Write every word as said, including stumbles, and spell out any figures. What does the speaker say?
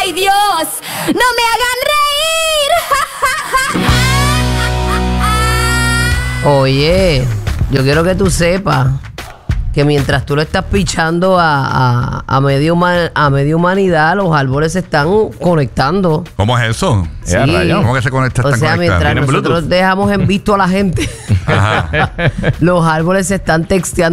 ¡Ay, Dios! ¡No me hagan reír! Oye, yo quiero que tú sepas que mientras tú le estás pichando a, a, a, media, human, a media humanidad, los árboles se están conectando. ¿Cómo es eso? Sí. ¿Cómo que se conecta? O sea, mientras nosotros dejamos en visto a la gente, los árboles se están texteando